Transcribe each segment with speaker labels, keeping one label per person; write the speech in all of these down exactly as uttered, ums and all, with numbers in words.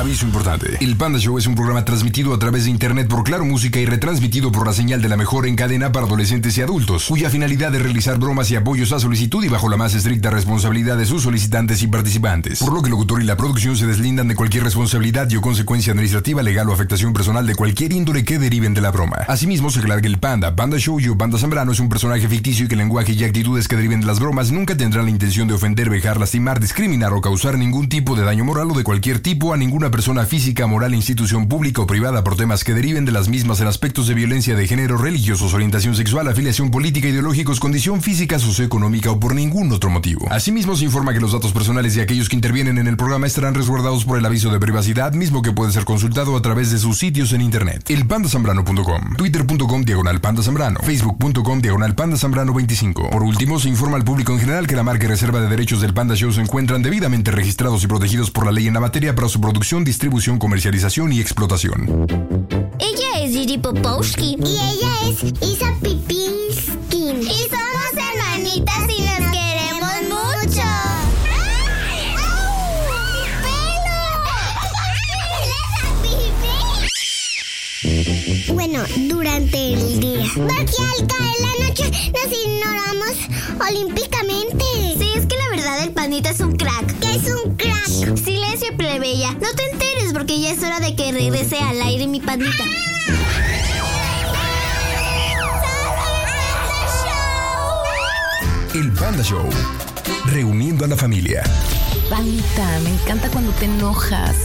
Speaker 1: Aviso importante. El Panda Show es un programa transmitido a través de internet por Claro Música y retransmitido por la señal de la mejor en cadena para adolescentes y adultos, cuya finalidad es realizar bromas y apoyos a solicitud y bajo la más estricta responsabilidad de sus solicitantes y participantes. Por lo que el locutor y la producción se deslindan de cualquier responsabilidad y o consecuencia administrativa, legal o afectación personal de cualquier índole que deriven de la broma. Asimismo, se aclara que el Panda, Panda Show y o Panda Zambrano es un personaje ficticio y que el lenguaje y actitudes que deriven de las bromas nunca tendrán la intención de ofender, vejar, lastimar, discriminar o causar ningún tipo de daño moral o de cualquier tipo a ninguna persona física, moral, institución pública o privada por temas que deriven de las mismas en aspectos de violencia de género, religiosos, orientación sexual, afiliación política, ideológicos, condición física, socioeconómica o por ningún otro motivo. Asimismo, se informa que los datos personales de aquellos que intervienen en el programa estarán resguardados por el aviso de privacidad, mismo que puede ser consultado a través de sus sitios en internet. el panda zambrano punto com, twitter punto com diagonal panda zambrano, facebook punto com diagonal panda zambrano veinticinco. Por último, se informa al público en general que la marca y reserva de derechos del Panda Show se encuentran debidamente registrados y protegidos por la ley en la materia para su producción, distribución, comercialización y explotación.
Speaker 2: Ella es Gigi Popowski.
Speaker 3: Y ella es Isa Pipinsky.
Speaker 2: Y somos hermanitas y nos queremos mucho.
Speaker 3: Bueno, durante el día. Porque al caer la noche nos ignoramos olímpicamente.
Speaker 2: Sí, es que la verdad el pandita es un crack.
Speaker 3: ¿Qué es un crack?
Speaker 2: Silencio, plebeya. No te enteres porque ya es hora de que regrese al aire mi pandita.
Speaker 1: El Panda Show, reuniendo a la familia.
Speaker 4: Pandita, me encanta cuando te enojas.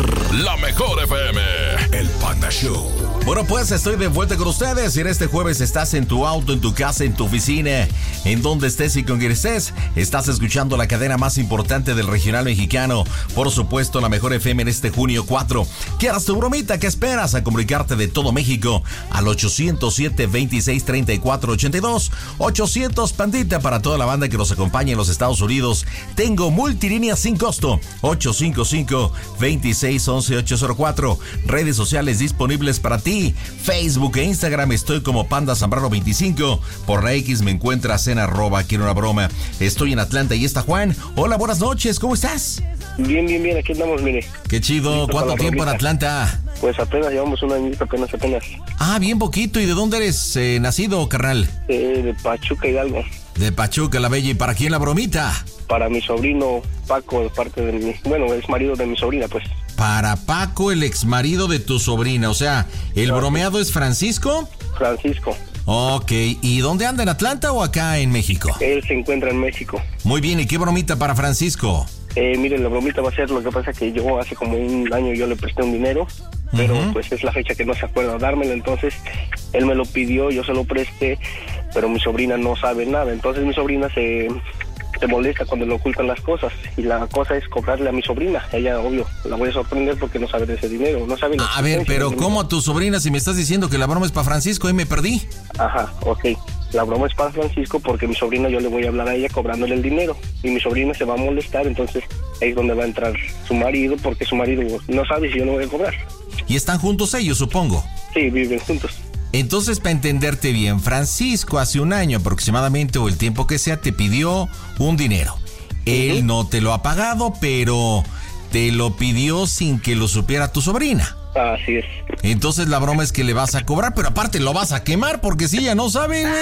Speaker 5: La mejor F M, el Panda Show.
Speaker 6: Bueno, pues estoy de vuelta con ustedes. Y en este jueves estás en tu auto, en tu casa, en tu oficina, en donde estés y con quien estés. Estás escuchando la cadena más importante del regional mexicano. Por supuesto, la mejor F M en este junio cuatro. ¿Quieres tu bromita? ¿Qué esperas? A comunicarte de todo México al ochocientos siete, veintiséis, treinta y cuatro, ochenta y dos. ochocientos Pandita para toda la banda que nos acompaña en los Estados Unidos. Tengo multilínea sin costo. ocho cinco cinco, veintiséis, once, ochocientos cuatro. Redes sociales disponibles para ti. Facebook e Instagram estoy como Panda Zambrano veinticinco. Por la X me encuentras en arroba quiero una broma. Estoy en Atlanta y está Juan. Hola, buenas noches, ¿cómo estás?
Speaker 7: Bien, bien, bien, aquí andamos, mire.
Speaker 6: Qué chido. ¿Cuánto tiempo en Atlanta?
Speaker 7: Pues apenas llevamos un añito, apenas, apenas.
Speaker 6: Ah, bien poquito. ¿Y de dónde eres eh, nacido, carnal?
Speaker 7: Eh, de Pachuca, Hidalgo.
Speaker 6: De Pachuca, la bella. ¿Y para quién la bromita?
Speaker 7: Para mi sobrino Paco, de parte de mi... Bueno, es marido de mi sobrina, pues.
Speaker 6: Para Paco, el exmarido de tu sobrina. O sea, ¿el no, bromeado es Francisco?
Speaker 7: Francisco.
Speaker 6: Ok. ¿Y dónde anda, en Atlanta o acá en México?
Speaker 7: Él se encuentra en México.
Speaker 6: Muy bien. ¿Y qué bromita para Francisco?
Speaker 7: Eh, miren, la bromita va a ser, lo que pasa que yo hace como un año yo le presté un dinero, pero uh-huh. pues es la fecha que no se acuerda dármelo, entonces él me lo pidió, yo se lo presté, pero mi sobrina no sabe nada, entonces mi sobrina se, se molesta cuando le ocultan las cosas, y la cosa es cobrarle a mi sobrina, ella obvio, la voy a sorprender porque no sabe de ese dinero, no sabe...
Speaker 6: A ver, pero ¿cómo a tu sobrina si me estás diciendo que la broma es para Francisco y me perdí?
Speaker 7: Ajá, ok. La broma es para Francisco porque mi sobrina, yo le voy a hablar a ella cobrándole el dinero y mi sobrina se va a molestar, entonces ahí es donde va a entrar su marido porque su marido no sabe si yo no voy a cobrar.
Speaker 6: ¿Y están juntos ellos, supongo?
Speaker 7: Sí, viven juntos.
Speaker 6: Entonces, para entenderte bien, Francisco hace un año aproximadamente o el tiempo que sea te pidió un dinero. Él uh-huh. no te lo ha pagado, pero te lo pidió sin que lo supiera tu sobrina.
Speaker 7: Así es.
Speaker 6: Entonces la broma es que le vas a cobrar, pero aparte lo vas a quemar porque si ella no sabe, güey.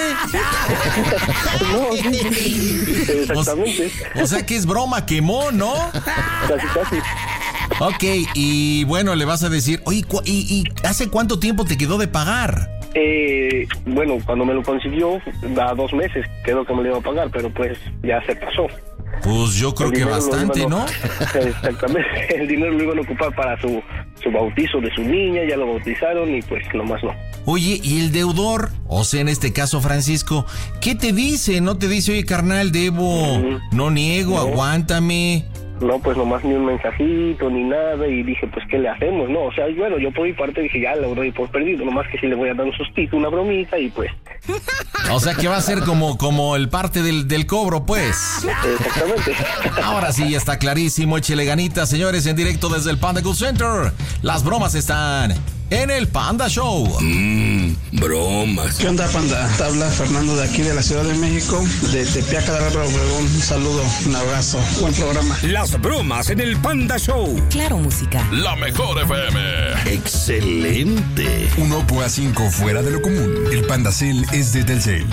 Speaker 7: No, sí, exactamente.
Speaker 6: O, o sea que es broma, quemó, ¿no?
Speaker 7: Casi, casi.
Speaker 6: Ok, y bueno, le vas a decir, oye, ¿y, y hace cuánto tiempo te quedó de pagar?
Speaker 7: Eh, bueno, cuando me lo consiguió, da dos meses quedó que me lo iba a pagar, pero pues ya se pasó.
Speaker 6: Pues yo creo que bastante,
Speaker 7: a,
Speaker 6: ¿no?
Speaker 7: Exactamente, el dinero lo iban a ocupar para su, su bautizo de su niña, ya lo bautizaron y pues nomás no.
Speaker 6: Oye, ¿y el deudor? O sea, en este caso Francisco, ¿qué te dice? ¿No te dice, oye, carnal, debo, mm, no niego, no. aguántame?
Speaker 7: No, pues nomás ni un mensajito, ni nada, y dije, pues, ¿qué le hacemos? No, o sea, bueno, yo por mi parte dije, ya lo doy por perdido, nomás que si le voy a dar un sustito, una bromita, y pues...
Speaker 6: O sea, que va a ser como, como el parte del, del cobro, pues.
Speaker 7: Exactamente.
Speaker 6: Ahora sí, ya está clarísimo, échele ganitas, señores, en directo desde el Panda Cool Center. Las bromas están en el Panda Show.
Speaker 5: Mmm, bromas.
Speaker 8: ¿Qué onda, Panda? Te habla Fernando de aquí de la Ciudad de México, de Tepeaca de Álvaro Obregón. Un saludo, un abrazo, buen programa.
Speaker 5: Las bromas en el Panda Show.
Speaker 4: Claro, música.
Speaker 5: La mejor F M. Excelente.
Speaker 1: Un Oppo A cinco fuera de lo común. El Panda Cell es de Telcel.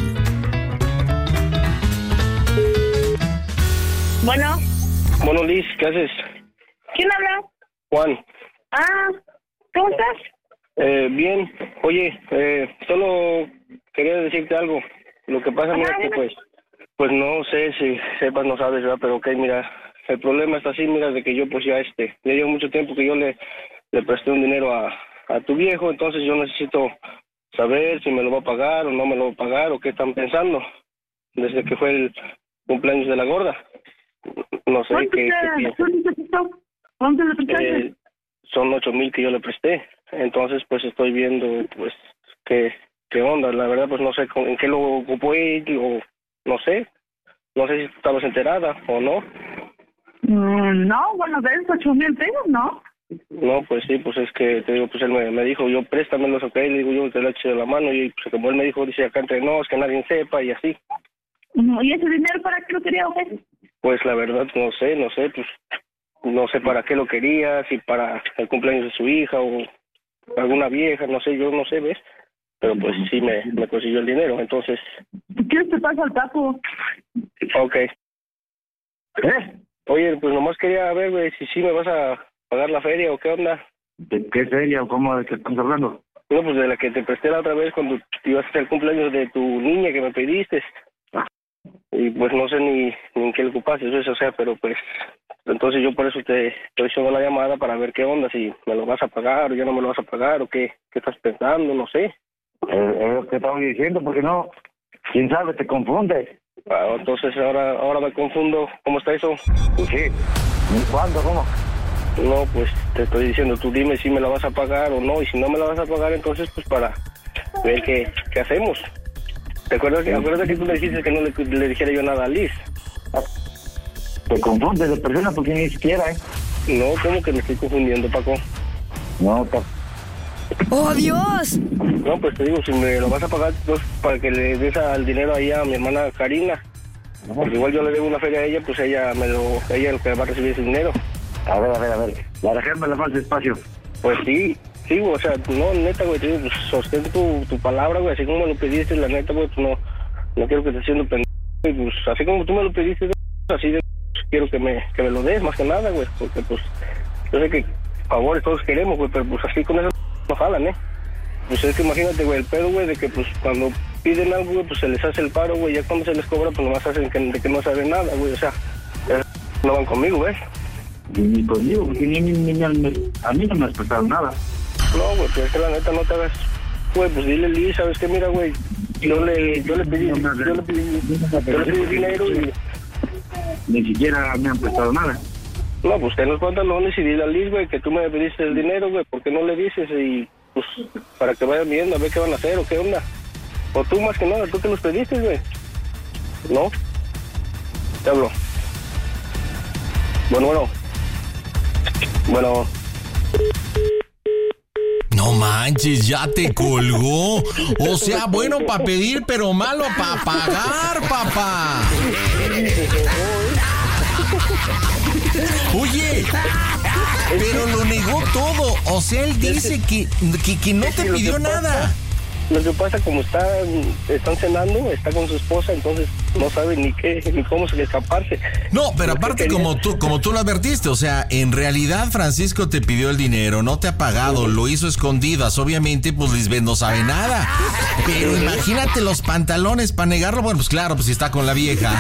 Speaker 9: Bueno.
Speaker 7: Bueno, Liz, ¿qué haces?
Speaker 9: ¿Quién habla?
Speaker 7: Juan.
Speaker 9: Ah, ¿cómo estás?
Speaker 7: Eh, bien. Oye, eh, solo quería decirte algo. Lo que pasa, mira, que pues, pues no sé si sepas, no sabes, ¿verdad? Pero ok, mira, el problema está así, mira, de que yo pues ya este, ya llevo mucho tiempo que yo le, le presté un dinero a, a tu viejo, entonces yo necesito saber si me lo va a pagar o no me lo va a pagar o qué están pensando desde que fue el cumpleaños de la gorda. No sé qué.
Speaker 9: ¿Cuánto le prestaste?
Speaker 7: Eh, son ocho mil que yo le presté. Entonces, pues estoy viendo, pues, qué, qué onda. La verdad, pues no sé con, en qué lo ocupó él o no sé. No sé si estabas enterada o no.
Speaker 9: Mm, no, bueno, de esos ocho mil pesos, ¿no?
Speaker 7: No, pues sí, pues es que te digo, pues él me, me dijo, yo préstamelos, ok, le digo, yo te lo eché de la mano y pues como él me dijo, dice acá entre nos, que nadie sepa y así.
Speaker 9: ¿Y ese dinero para qué lo quería o qué?
Speaker 7: Pues la verdad no sé, no sé, pues no sé para qué lo quería, si para el cumpleaños de su hija o alguna vieja, no sé, yo no sé, ¿ves? Pero pues sí me, me consiguió el dinero, entonces...
Speaker 9: ¿Qué quieres te pasa al taco?
Speaker 7: Ok. ¿Eh? Oye, pues nomás quería ver, güey, si sí me vas a pagar la feria o qué onda.
Speaker 10: ¿De qué feria o cómo de qué estamos hablando?
Speaker 7: No, pues de la que te presté la otra vez cuando ibas a hacer el cumpleaños de tu niña que me pediste. Y pues no sé ni, ni en qué le ocupaste, eso, o sea, pero pues... Entonces yo por eso te, te hice la llamada para ver qué onda, si me lo vas a pagar o ya no me lo vas a pagar o qué, qué estás pensando, no sé.
Speaker 10: Eh, es lo que estaba diciendo, porque no, quién sabe, te confunde.
Speaker 7: Ah, entonces ahora ahora me confundo, ¿cómo está eso?
Speaker 10: Pues sí, ¿cuándo, cómo?
Speaker 7: No, pues te estoy diciendo, tú dime si me la vas a pagar o no, y si no me la vas a pagar, entonces pues para ver qué, qué hacemos. ¿Te acuerdas que, acuerdas que tú me dijiste que no le, le dijera yo nada a Liz?
Speaker 10: Te confundes de persona porque ni siquiera, ¿eh?
Speaker 7: No, ¿cómo que me estoy confundiendo, Paco?
Speaker 10: No, Paco.
Speaker 2: ¡Oh, Dios!
Speaker 7: No, pues te digo, si me lo vas a pagar, pues para que le des al dinero ahí a mi hermana Karina. Porque igual yo le debo una feria a ella, pues ella me lo, ella es lo que va a recibir ese dinero.
Speaker 10: A ver, a ver, a ver. La dejémosla más despacio.
Speaker 7: Pues sí, sí, o sea, no, neta, güey, te digo, pues sostén tu, tu palabra, güey, así como me lo pediste, la neta, güey, pues no, no quiero que estés siendo pendejo, pues así como tú me lo pediste, así de, pues, quiero que me, que me lo des, más que nada, güey, porque pues, yo sé que favores todos queremos, güey, pero pues así con eso no jalan, ¿eh? Pues es que imagínate, güey, el pedo, güey, de que pues cuando piden algo, güey, pues se les hace el paro, güey, ya cuando se les cobra, pues nomás hacen que, de que no saben nada, güey, o sea, no van conmigo, ¿ves?
Speaker 10: Ni conmigo, porque ni, ni, ni, ni a mí no me has prestado nada.
Speaker 7: No, güey, pues es que la neta no te hagas, güey, pues dile, Liz, ¿sabes qué? Mira, güey, yo le, yo le pedí, yo le pedí, yo le pedí dinero y...
Speaker 10: Ni siquiera me han prestado nada.
Speaker 7: No, pues ten los pantalones y dile a Liz, güey, que tú me pediste el dinero, güey, ¿por qué no le dices? Y pues para que vayan viendo a ver qué van a hacer o qué onda. O tú más que nada, tú te los pediste, güey. ¿No? Te hablo. Bueno, bueno. Bueno.
Speaker 6: No manches, ya te colgó. O sea, bueno para pedir, pero malo para pagar, papá. Oye, pero lo negó todo. O sea, él dice que, que, que no te pidió nada.
Speaker 7: Lo que pasa, como están, están cenando, está con su esposa, entonces no sabe ni qué, ni cómo se le escaparse.
Speaker 6: No, pero aparte como tú, como tú lo advertiste, o sea, en realidad Francisco te pidió el dinero, no te ha pagado, lo hizo escondidas, obviamente, pues Lisbeth no sabe nada. Pero imagínate los pantalones para negarlo, bueno, pues claro, pues si está con la vieja.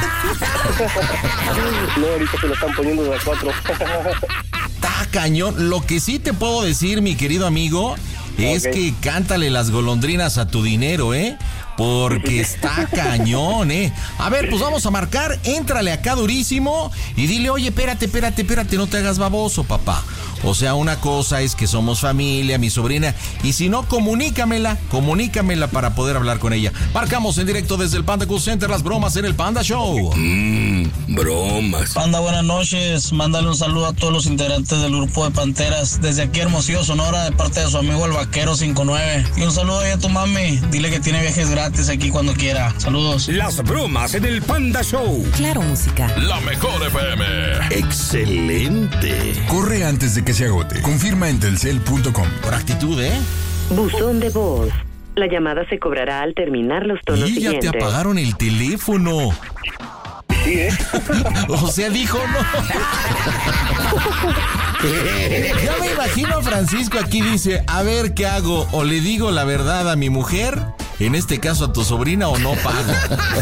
Speaker 7: No, ahorita se lo están poniendo de a cuatro.
Speaker 6: Está cañón. Lo que sí te puedo decir, mi querido amigo, es okay, que cántale las golondrinas a tu dinero, ¿eh? Porque está cañón, ¿eh? A ver, pues vamos a marcar, éntrale acá durísimo y dile, oye, espérate, espérate, espérate, no te hagas baboso, papá. O sea, una cosa es que somos familia, mi sobrina, y si no, comunícamela, comunícamela para poder hablar con ella. Marcamos en directo desde el Panda Cool Center las bromas en el Panda Show.
Speaker 11: Mmm, bromas.
Speaker 12: Panda, buenas noches. Mándale un saludo a todos los integrantes del grupo de Panteras. Desde aquí, Hermosillo, Sonora, de parte de su amigo el Vaquero cincuenta y nueve. Y un saludo ahí a tu mami. Dile que tiene viajes gratis aquí cuando quiera. Saludos.
Speaker 11: Las bromas en el Panda Show.
Speaker 4: Claro, música.
Speaker 5: La mejor F M.
Speaker 11: Excelente.
Speaker 1: Corre antes de que se agote. Confirma en telcel punto com.
Speaker 6: Por actitud, ¿eh?
Speaker 13: Buzón de voz. La llamada se cobrará al terminar los tonos
Speaker 6: y
Speaker 13: siguientes.
Speaker 6: ya te apagaron el teléfono.
Speaker 7: Sí, ¿eh?
Speaker 6: O sea, dijo no. Ya me imagino a Francisco aquí, dice, a ver qué hago, o le digo la verdad a mi mujer, en este caso a tu sobrina, o no pago.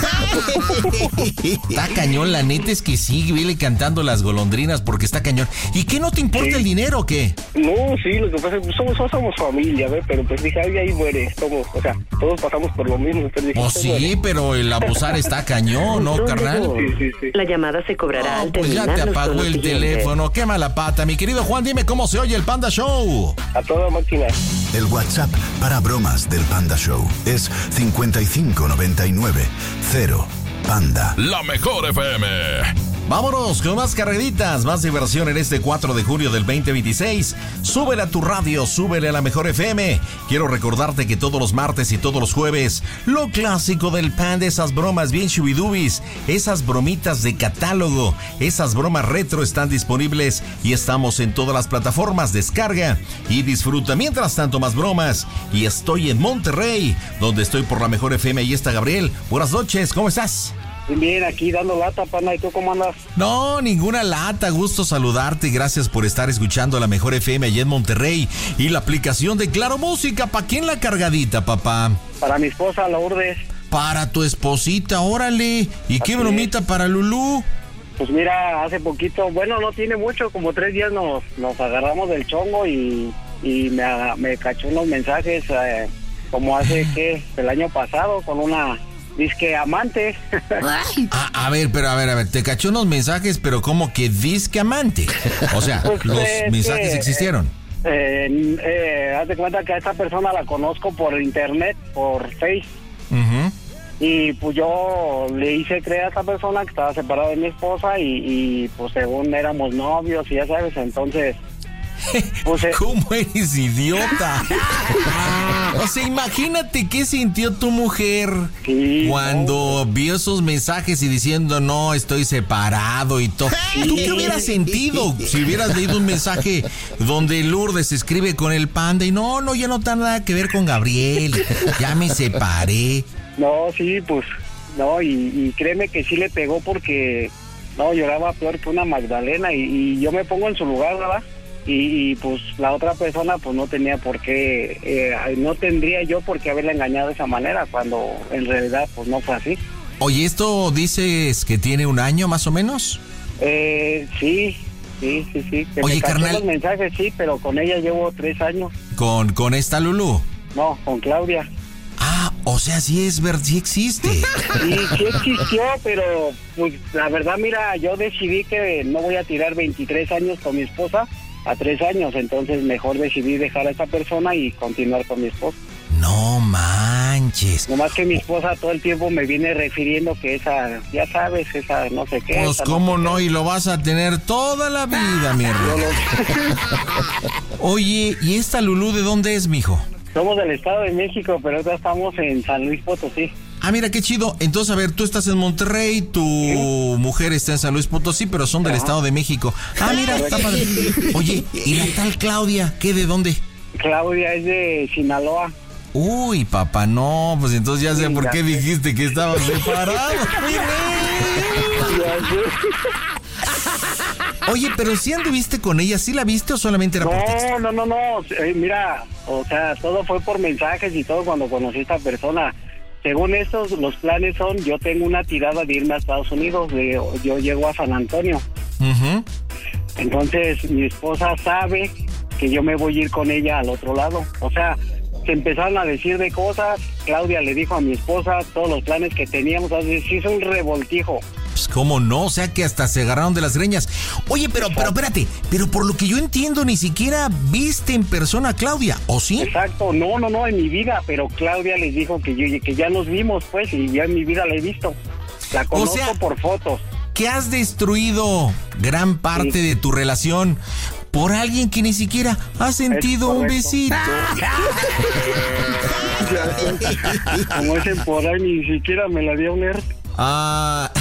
Speaker 6: Está cañón, la neta es que sí, vele cantando las golondrinas porque está cañón. ¿Y qué, no te importa sí. el dinero o qué?
Speaker 7: No, sí, lo que pasa es que somos, somos familia, ¿ves? Pero pues dije, ahí, ahí muere, somos, o sea, todos pasamos por lo mismo. Pero dije,
Speaker 6: oh, sí, muere. Pero el abusar está cañón, ¿no, carnal?
Speaker 13: Sí, sí, sí. La llamada se cobrará
Speaker 6: no,
Speaker 13: al
Speaker 6: pues
Speaker 13: terminar
Speaker 6: ya te
Speaker 13: los
Speaker 6: apagó el teléfono, qué mala pata. Mi querido Juan, dime cómo se oye el Panda Show.
Speaker 7: A toda máquina.
Speaker 14: El WhatsApp para bromas del Panda Show es cincuenta y cinco noventa y nueve cero Panda.
Speaker 5: La mejor F M.
Speaker 6: Vámonos con más carreritas, más diversión en este cuatro de junio del veinte veintiséis. Súbele a tu radio, súbele a la mejor F M. Quiero recordarte que todos los martes y todos los jueves, lo clásico del Panda, esas bromas bien shubidubis, esas bromitas de catálogo, esas bromas retro están disponibles y estamos en todas las plataformas. Descarga y disfruta. Mientras tanto, más bromas. Y estoy en Monterrey, donde estoy por la mejor F M. Ahí está Gabriel. Buenas noches, ¿cómo estás?
Speaker 7: Bien, aquí dando lata, pana. ¿Y tú cómo andas?
Speaker 6: No, ninguna lata. Gusto saludarte. Gracias por estar escuchando la mejor F M allá en Monterrey. Y la aplicación de Claro Música. ¿Para quién la cargadita, papá?
Speaker 7: Para mi esposa, Lourdes.
Speaker 6: Para tu esposita, órale. ¿Y así qué bromita es para Lulú?
Speaker 7: Pues mira, hace poquito, bueno, no tiene mucho, como tres días nos, nos agarramos del chongo y, y me, me cachó unos mensajes eh, como hace, ¿qué? El año pasado con una... disque amante.
Speaker 6: a, a ver, pero a ver, a ver, te cachó unos mensajes, pero como que disque amante. O sea, pues, los eh, mensajes eh, existieron.
Speaker 7: Eh, eh, haz de cuenta que a esta persona la conozco por internet, por Face.
Speaker 6: Uh-huh.
Speaker 7: Y pues yo le hice creer a esta persona que estaba separada de mi esposa y, y pues según éramos novios y ya sabes, entonces...
Speaker 6: Pues, eh. ¿Cómo eres idiota? O sea, imagínate qué sintió tu mujer
Speaker 7: sí,
Speaker 6: cuando no. vio esos mensajes y diciendo no, estoy separado y todo. Sí. ¿Tú qué hubieras sentido si hubieras leído un mensaje donde Lourdes escribe con el Panda y no, no, ya no tiene nada que ver con Gabriel, ya me separé?
Speaker 7: No, sí, pues, no, y, y créeme que sí le pegó porque, no, lloraba peor que una Magdalena y, y yo me pongo en su lugar, ¿verdad? Y, y pues la otra persona pues no tenía por qué, eh, no tendría yo por qué haberla engañado de esa manera cuando en realidad pues no fue así.
Speaker 6: Oye, ¿esto dices que tiene un año más o menos?
Speaker 7: Eh, sí, sí, sí, sí. Que
Speaker 6: Oye,
Speaker 7: me
Speaker 6: carnal.
Speaker 7: Los mensajes, sí, pero con ella llevo tres años.
Speaker 6: ¿Con, con esta Lulú?
Speaker 7: No, con Claudia.
Speaker 6: Ah, o sea, sí es verdad, sí existe.
Speaker 7: Sí, sí existió, pero pues la verdad, mira, yo decidí que no voy a tirar veintitrés años con mi esposa a tres años, entonces mejor decidí dejar a esa persona y continuar con mi esposa.
Speaker 6: No manches.
Speaker 7: Nomás que mi esposa todo el tiempo me viene refiriendo que esa, ya sabes, esa no sé qué.
Speaker 6: Pues cómo no, no, y lo vas a tener toda la vida, mi hermano. Lo... Oye, ¿y esta Lulú de dónde es, mijo?
Speaker 7: Somos del Estado de México, pero ahora estamos en San Luis Potosí.
Speaker 6: Ah, mira, qué chido. Entonces, a ver, tú estás en Monterrey, tu ¿sí? mujer está en San Luis Potosí, pero son del Ajá. Estado de México. Ah, mira, está padre. Oye, ¿y la tal Claudia? ¿Qué, de dónde?
Speaker 7: Claudia es de Sinaloa.
Speaker 6: Uy, papá, no, pues entonces ya sé sí, por qué dijiste que estabas separado. Oye, pero si anduviste con ella, ¿sí la viste o solamente era
Speaker 7: no,
Speaker 6: por texto?
Speaker 7: No, no, no, eh, mira, o sea, todo fue por mensajes y todo cuando conocí a esta persona. Según estos, los planes son, yo tengo una tirada de irme a Estados Unidos, de, yo llego a San Antonio.
Speaker 6: Uh-huh.
Speaker 7: Entonces, mi esposa sabe que yo me voy a ir con ella al otro lado. O sea, se empezaron a decir de cosas, Claudia le dijo a mi esposa todos los planes que teníamos, así se hizo un revoltijo.
Speaker 6: pues cómo no, o sea que hasta se agarraron de las greñas. Oye, pero, pero espérate, pero por lo que yo entiendo, ni siquiera viste en persona a Claudia, ¿o sí?
Speaker 15: Exacto, no, no, no, en mi vida, pero Claudia les dijo que, yo, que ya nos vimos, pues, y ya en mi vida la he visto. La conozco, o sea, por fotos.
Speaker 6: Que has destruido gran parte sí. de tu relación por alguien que ni siquiera ha sentido un besito.
Speaker 15: Como dicen por ahí, ni siquiera me la dio a oler.
Speaker 6: Ah.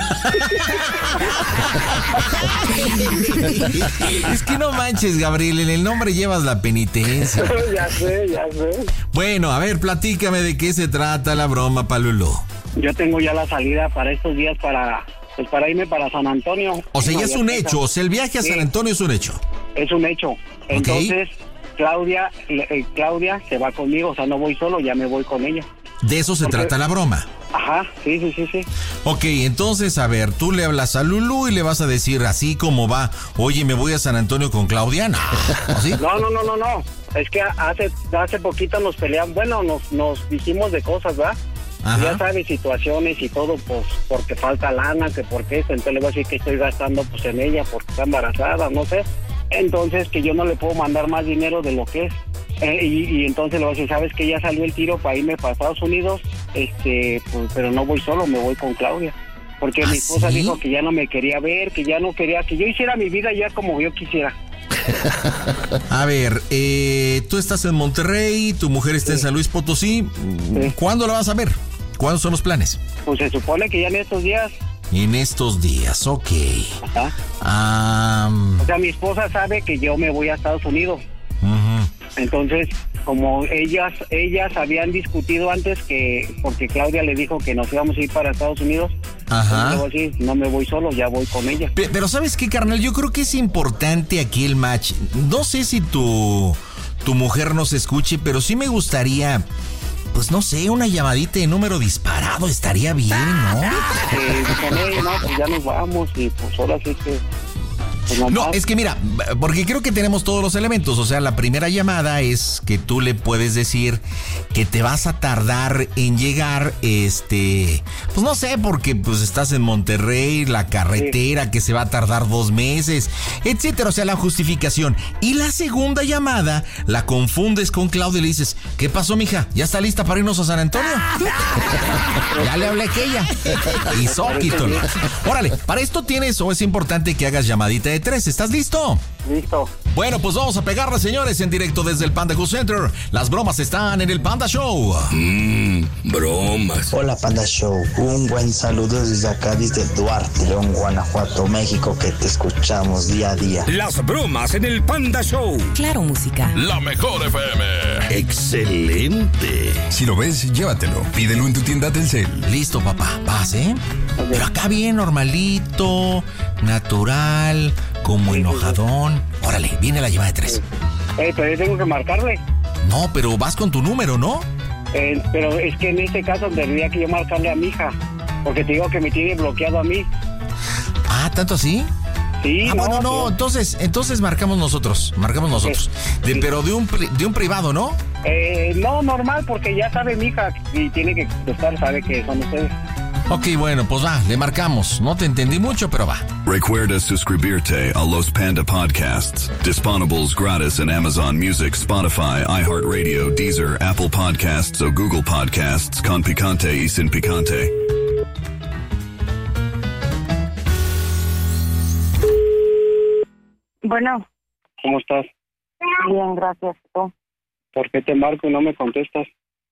Speaker 6: Es que no manches, Gabriel, en el nombre llevas la penitencia.
Speaker 15: Ya sé, ya sé.
Speaker 6: Bueno, a ver, platícame de qué se trata la broma, Palulú.
Speaker 15: Yo tengo ya la salida para estos días para, pues para irme para San Antonio.
Speaker 6: O sea,
Speaker 15: no,
Speaker 6: ya es un hecho, o sea, el viaje a sí. San Antonio es un hecho.
Speaker 15: Es un hecho. Entonces, okay. Claudia, eh, Claudia se va conmigo, o sea, no voy solo, ya me voy con ella.
Speaker 6: De eso se Porque... trata la broma.
Speaker 15: Ajá, sí, sí, sí, sí.
Speaker 6: Ok, entonces, a ver, tú le hablas a Lulú y le vas a decir así como va, oye, me voy a San Antonio con Claudia, ¿no? ¿Sí?
Speaker 15: No, no, no, no, no. Es que hace hace poquito nos peleamos, bueno, nos, nos dijimos de cosas, ¿verdad? Ajá. Ya sabes, situaciones y todo, pues, porque falta lana, que porque esto, entonces le voy a decir que estoy gastando, pues, en ella, porque está embarazada, no sé. Entonces, que yo no le puedo mandar más dinero de lo que es. Eh, y, y entonces le voy a decir, ¿sabes que ya salió el tiro para irme para Estados Unidos? Este, pues, pero no voy solo, me voy con Claudia. Porque ¿Ah, mi esposa sí? dijo que ya no me quería ver, que ya no quería, que yo hiciera mi vida ya como yo quisiera.
Speaker 6: A ver, eh, tú estás en Monterrey, tu mujer está sí. en San Luis Potosí. Sí. ¿Cuándo la vas a ver? ¿Cuándo son los planes?
Speaker 15: Pues se supone que ya en estos días.
Speaker 6: En estos días, ok. Ajá. Um...
Speaker 15: O sea, mi esposa sabe que yo me voy a Estados Unidos.
Speaker 6: Uh-huh.
Speaker 15: Entonces, como ellas ellas habían discutido antes que, porque Claudia le dijo que nos íbamos a ir para Estados Unidos.
Speaker 6: Ajá.
Speaker 15: Entonces, así, no me voy solo, ya voy con ella.
Speaker 6: Pero, pero ¿sabes qué, carnal? Yo creo que es importante aquí el match. No sé si tu, tu mujer nos escuche, pero sí me gustaría... Pues no sé, una llamadita de número disparado estaría bien, ¿no?
Speaker 15: Eh, con ella, no, pues ya nos vamos y pues ahora sí que... Pues no,
Speaker 6: no es que mira, porque creo que tenemos todos los elementos. O sea, la primera llamada es que tú le puedes decir que te vas a tardar en llegar, este, pues no sé, porque pues estás en Monterrey, la carretera, sí. que se va a tardar dos meses, etcétera. O sea, la justificación. Y la segunda llamada la confundes con Claudia y le dices, ¿qué pasó, mija? ¿Ya está lista para irnos a San Antonio? Ya le hablé a aquella. Y soquito. Órale, para esto tienes o es importante que hagas llamadita de tres. ¿Estás listo?
Speaker 15: Listo.
Speaker 6: Bueno, pues vamos a pegarle, señores, en directo desde el Panda Cool Center. Las bromas están en el Panda Show.
Speaker 11: Mmm, bromas.
Speaker 16: Hola, Panda Show. Un buen saludo desde acá, desde Duarte, León, Guanajuato, México, que te escuchamos día a día.
Speaker 11: Las bromas en el Panda Show.
Speaker 4: Claro, música.
Speaker 5: La mejor F M.
Speaker 11: Excelente.
Speaker 1: Si lo ves, llévatelo. Pídelo en tu tienda Telcel.
Speaker 6: Listo, papá. Vas, ¿eh? Pero acá bien normalito, natural, como enojadón. Órale, viene la llamada de tres.
Speaker 15: Eh, pero yo tengo que marcarle.
Speaker 6: No, pero vas con tu número, ¿no?
Speaker 15: Eh, pero es que en este caso tendría que yo marcarle a mi hija, porque te digo que me tiene bloqueado a mí.
Speaker 6: Ah, ¿tanto así?
Speaker 15: Sí,
Speaker 6: ah,
Speaker 15: no,
Speaker 6: bueno, no,
Speaker 15: pero...
Speaker 6: entonces, entonces marcamos nosotros, marcamos nosotros. De, pero de un de un privado, ¿no?
Speaker 15: Eh, no, normal, porque ya sabe mi hija y tiene que contestar, sabe que son ustedes.
Speaker 6: Ok, bueno, pues va, le marcamos. No te entendí mucho, pero va.
Speaker 14: Recuerda suscribirte a los Panda Podcasts. Disponibles gratis en Amazon Music, Spotify, iHeartRadio, Deezer, Apple Podcasts o Google Podcasts con picante y sin picante.
Speaker 9: Bueno.
Speaker 15: ¿Cómo estás?
Speaker 9: Bien, gracias. ¿Tú?
Speaker 15: ¿Por qué te marco y no me contestas?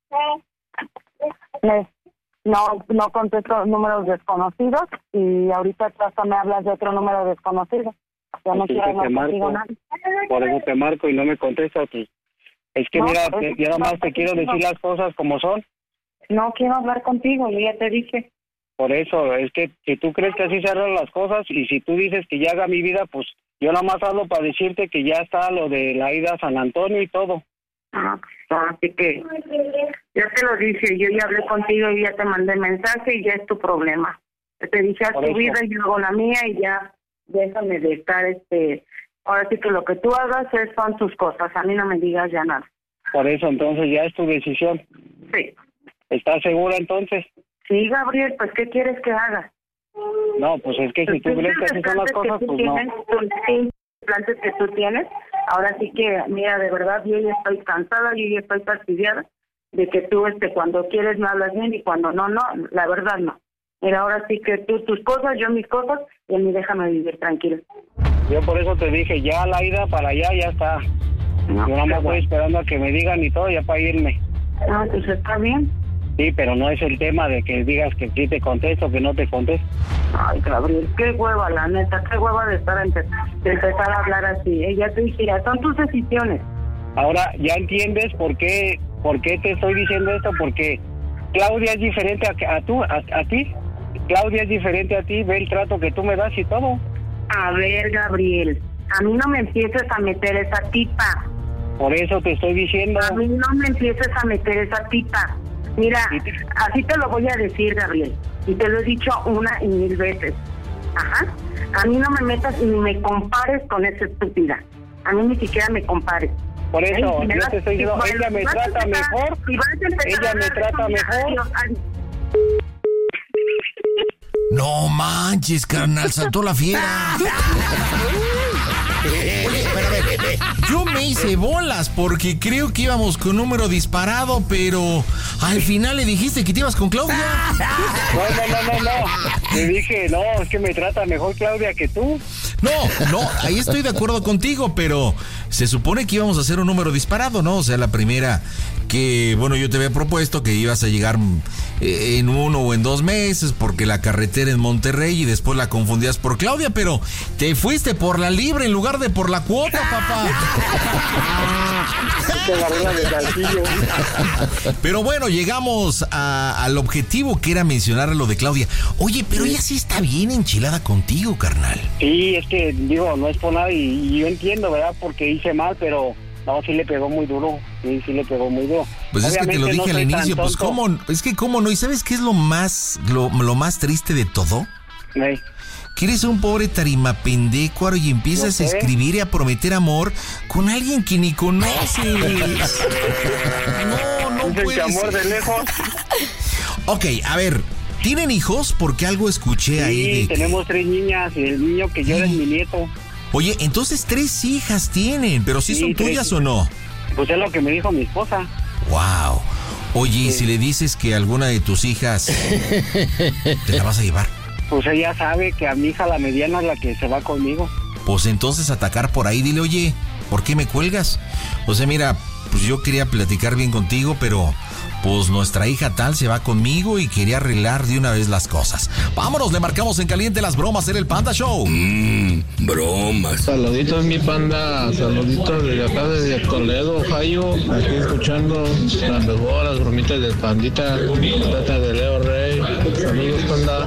Speaker 9: Me... No, no contesto números desconocidos y ahorita hasta me hablas de otro número desconocido. Ya no quiero hablar contigo nada.
Speaker 15: Por eso te marco y no me contestas. Pues. Es que no, mira, te, yo nada más no, te quiero decir las cosas como son.
Speaker 9: No quiero hablar contigo, yo ya te dije.
Speaker 15: Por eso, es que si tú crees que así se arreglan las cosas y si tú dices que ya haga mi vida, pues yo nada más hablo para decirte que ya está lo de la ida a San Antonio y todo.
Speaker 9: Ah, así que ya te lo dije, yo ya hablé contigo y ya te mandé mensaje y ya es tu problema. Te dije haz tu vida y yo hago la mía y ya déjame de estar, este, ahora sí que lo que tú hagas es, son tus cosas, a mí no me digas ya nada.
Speaker 15: Por eso entonces ya es tu decisión.
Speaker 9: Sí.
Speaker 15: ¿Estás segura entonces?
Speaker 9: Sí, Gabriel, pues ¿qué quieres que haga?
Speaker 15: No, pues es que si tú crees que así son las cosas, pues no.
Speaker 9: Sí, plantes que tú tienes. Ahora sí que, mira, de verdad, yo ya estoy cansada, yo ya estoy fastidiada de que tú, este, cuando quieres me hablas bien y cuando no, no, la verdad no. Mira, ahora sí que tú tus cosas, yo mis cosas, y a mí déjame vivir tranquilo.
Speaker 15: Yo por eso te dije, ya la ida para allá ya está. No, yo nada más estoy esperando a que me digan y todo ya para irme.
Speaker 9: No, pues está bien.
Speaker 15: Sí, pero no es el tema de que digas que sí te contesto, que no te contesto.
Speaker 9: Ay, Gabriel, qué hueva, la neta, qué hueva de estar empe de empezar a hablar así. Ella te dijera, son tus decisiones.
Speaker 15: Ahora, ¿ya entiendes por qué, por qué te estoy diciendo esto? Porque Claudia es diferente a, a, tú, a, a ti. Claudia es diferente a ti, ve el trato que tú me das y todo.
Speaker 9: A ver, Gabriel, a mí no me empieces a meter esa tipa.
Speaker 15: Por eso te estoy diciendo.
Speaker 9: A mí no me empieces a meter esa tipa. Mira, así te lo voy a decir, Gabriel, y te lo he dicho una y mil veces. Ajá. A mí no me metas ni me compares con esa estúpida. A mí ni siquiera me compares.
Speaker 15: Por eso, ¿eh? Si yo te estoy diciendo, si ella me trata empezar, mejor, si ella me trata mejor. Adiós, adiós.
Speaker 6: No manches, carnal, saltó la fiera. Oye, pero a ver, yo me hice bolas porque creo que íbamos con número disparado, pero al final le dijiste que te ibas con Claudia.
Speaker 15: No, no, no, no, no. Le dije, no, es que me trata mejor Claudia que tú.
Speaker 6: No, no, ahí estoy de acuerdo contigo, pero se supone que íbamos a hacer un número disparado, ¿no? O sea, la primera que, bueno, yo te había propuesto que ibas a llegar en uno o en dos meses porque la carretera en Monterrey y después la confundías por Claudia, pero te fuiste por la libre en lugar de por la cuota, papá. Pero bueno, llegamos a, al objetivo que era mencionar lo de Claudia. Oye, pero ella sí está bien enchilada contigo, carnal.
Speaker 15: Sí, es que, digo, no es por nada y, y yo entiendo, ¿verdad? Porque hice mal, pero no, sí le pegó muy duro. Sí, sí le pegó muy duro.
Speaker 6: Pues obviamente es que te lo dije no al inicio, pues cómo, es que cómo no. ¿Y sabes qué es lo más, lo, lo más triste de todo?
Speaker 15: Sí.
Speaker 6: Que eres un pobre tarimapendecuaro y empiezas a escribir y a prometer amor con alguien que ni conoces. No, no puede ser.
Speaker 15: Amor de lejos.
Speaker 6: Ok, a ver, ¿tienen hijos? Porque algo escuché
Speaker 15: sí,
Speaker 6: ahí.
Speaker 15: Sí, de tenemos que... tres niñas y el niño que llora es mi nieto.
Speaker 6: Oye, entonces tres hijas tienen, pero ¿sí, sí son tuyas o no?
Speaker 15: Pues es lo que me dijo mi esposa.
Speaker 6: Wow. Oye, ¿y sí. si le dices que alguna de tus hijas te la vas a llevar?
Speaker 15: Pues ella sabe que a mi hija la mediana es la que se va conmigo.
Speaker 6: Pues entonces atacar por ahí, dile, oye, ¿por qué me cuelgas? O sea, mira, pues yo quería platicar bien contigo, pero pues nuestra hija tal se va conmigo y quería arreglar de una vez las cosas. Vámonos, le marcamos en caliente las bromas en el Panda Show.
Speaker 11: Mmm, bromas.
Speaker 8: Saluditos, mi panda, saluditos desde acá, desde Toledo, Ohio. Aquí escuchando las mejores bromitas del pandita, trata de Leo Rey. Saludos, panda.